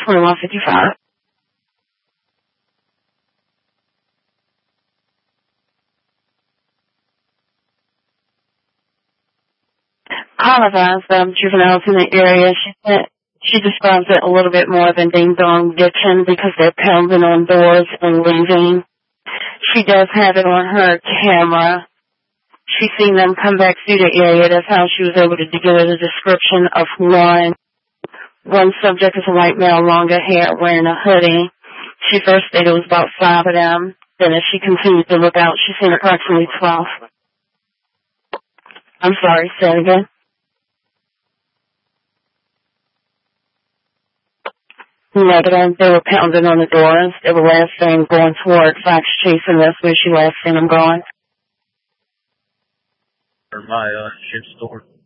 2155. Call advised juveniles in the area. She describes it a little bit more than ding-dong ditching because they're pounding on doors and leaving. She does have it on her camera. She's seen them come back through the area. That's how she was able to give her the description of one. One subject is a white male, longer hair, wearing a hoodie. She first stated it was about 5 of them. Then as she continued to look out, she's seen approximately 12. I'm sorry, say it again. Negative. They were pounding on the doors. They were last seen going toward Fox Chase, and that's where she last seen them going. Or my ship store.